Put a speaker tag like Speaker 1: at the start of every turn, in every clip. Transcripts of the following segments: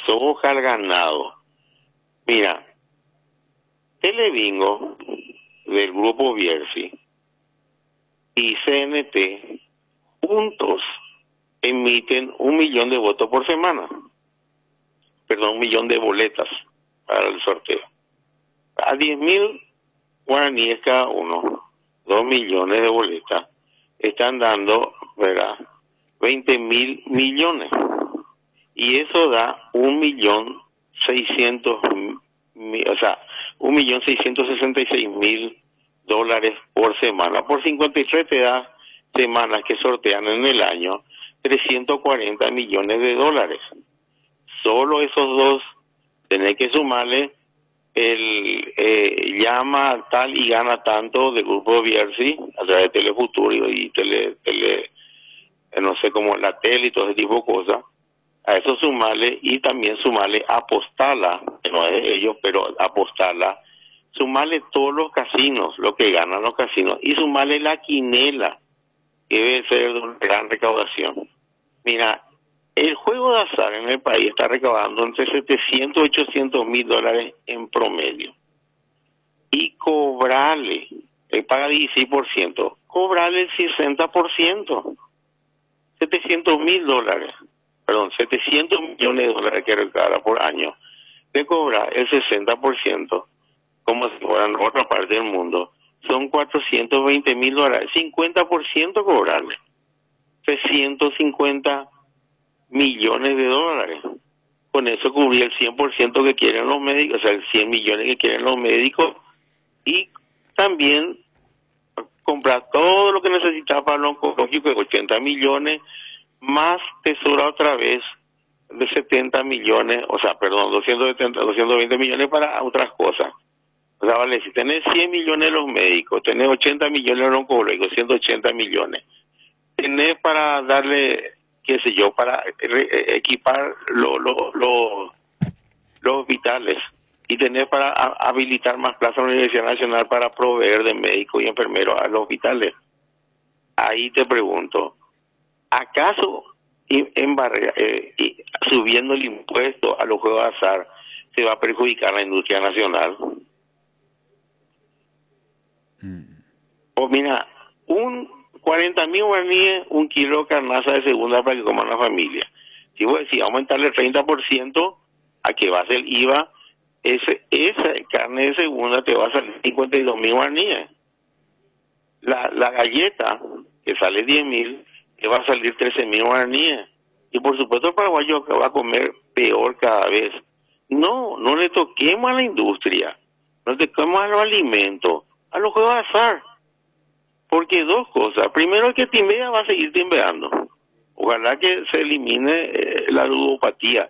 Speaker 1: soja al ganado. Mira, Telebingo del grupo Bierzi y CNT juntos emiten 1.000.000 de votos por semana. Perdón, 1.000.000 de boletas para el sorteo. A 10.000 guaraníes cada uno, 2 millones de boletas, están dando, ¿verdad?, 20.000 millones. Y eso da 1.600.000, o sea, 1.666.000 dólares por semana. Por 53 te da semanas que sortean en el año 340 millones de dólares. Solo esos dos, tenés que sumarle el llama tal y gana tanto del grupo Bierzi a través de Telefuturo y no sé, como la tele y todo ese tipo de cosas. A eso sumarle, y también sumarle Apostala, que no es de ellos, pero Apostala, sumarle todos los casinos, lo que ganan los casinos, y sumarle la quinela, que debe ser de una gran recaudación. Mira, el juego de azar en el país está recaudando entre 700 y 800 mil dólares en promedio. Y cobrarle, él paga 16%, cobrarle el 60%, 700 mil dólares, perdón, 700 millones de dólares que recauda por año, de cobrar el 60%, como si fuera en otra parte del mundo, son 420 mil dólares, 50% cobrarle, 350 millones de dólares. Con eso cubrir el 100% que quieren los médicos, o sea, el 100 millones que quieren los médicos, y también comprar todo lo que necesita para lo oncológico, de 80 millones, más tesora otra vez de 70 millones, o sea, perdón, 220 millones para otras cosas. O sea, vale, si tenés 100 millones los médicos, tenés 80 millones los oncológicos, 180 millones. Tenés para darle, qué sé yo, para equipar los hospitales, y tenés para habilitar más plazas en la Universidad Nacional para proveer de médicos y enfermeros a los hospitales. Ahí te pregunto, ¿acaso subiendo el impuesto a los juegos de azar se va a perjudicar la industria nacional? Pues mira, 40.000 guaraníes, un kilo de carnaza de segunda para que coman la familia. Si vos decís aumentarle el 30% a que va a ser el IVA, esa carne de segunda te va a salir 52.000 guaraníes. La galleta, que sale 10.000, te va a salir 13.000 guaraníes. Y por supuesto el paraguayo va a comer peor cada vez. No le toquemos a la industria, no le toquemos a los alimentos, a los juegos de azar. Porque dos cosas. Primero, el que timbea va a seguir timbeando. Ojalá que se elimine la ludopatía.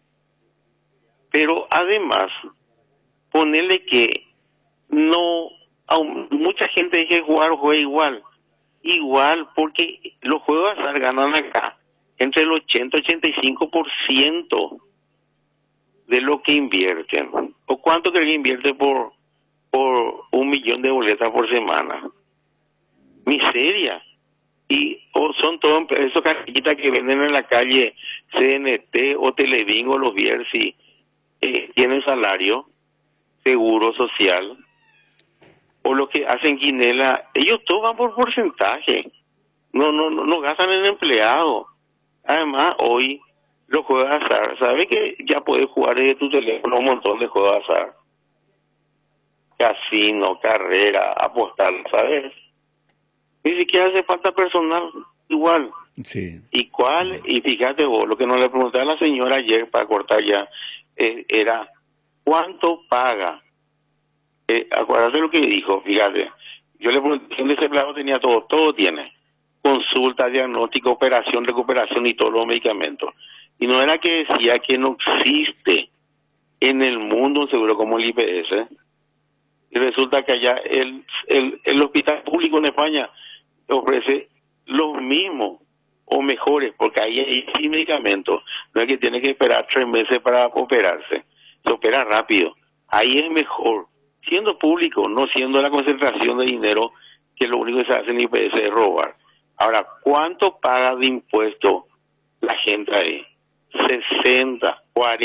Speaker 1: Pero además, ponerle que no, mucha gente deje de jugar o juega igual. Igual, porque los juegos de azar ganan acá entre el 80 y 85% de lo que invierten. ¿O cuánto creen que invierte por 1.000.000 de boletas por semana? Miseria. Y son todos esos cartillitas que venden en la calle, CNT o Telebingo, los Bierzi, tienen salario, seguro social, o los que hacen quinela, ellos todos van por porcentaje, no gastan en empleado. Además, hoy los juegos de azar, ¿sabes que ya puedes jugar desde tu teléfono un montón de juegos de azar? Casino, carrera, apostar, ¿sabes? Ni siquiera hace falta personal, igual.
Speaker 2: Sí.
Speaker 1: ¿Y cuál? Y fíjate vos, lo que nos le pregunté a la señora ayer, para cortar ya, era, ¿cuánto paga? Acuérdate lo que dijo, fíjate. Yo le pregunté, ¿dónde ese empleado tenía todo tiene? Consulta, diagnóstico, operación, recuperación y todos los medicamentos. Y no era que decía que no existe en el mundo un seguro como el IPS. Y resulta que allá el hospital público en España ofrece los mismos o mejores, porque ahí hay medicamentos. No es que tiene que esperar 3 meses para operarse. Se opera rápido. Ahí es mejor, siendo público, no siendo la concentración de dinero, que lo único que se hace en IPS es robar. Ahora, ¿cuánto paga de impuesto la gente ahí? 60, 40.